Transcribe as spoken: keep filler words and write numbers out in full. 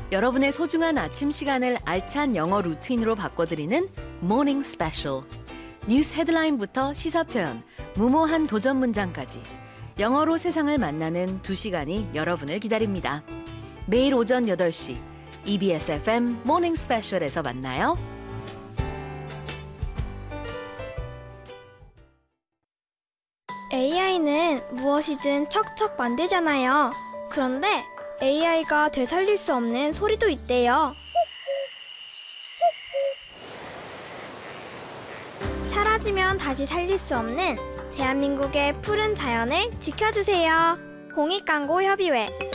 여러분의 소중한 아침 시간을 알찬 영어 루틴으로 바꿔드리는 모닝 스페셜. 뉴스 헤드라인부터 시사 표현, 무모한 도전 문장까지 영어로 세상을 만나는 두 시간이 여러분을 기다립니다. 매일 오전 여덟 시 이비에스 에프엠 모닝 스페셜에서 만나요. 에이아이는 무엇이든 척척 만들잖아요. 그런데 에이아이가 되살릴 수 없는 소리도 있대요. 사라지면 다시 살릴 수 없는 대한민국의 푸른 자연을 지켜주세요. 공익광고협의회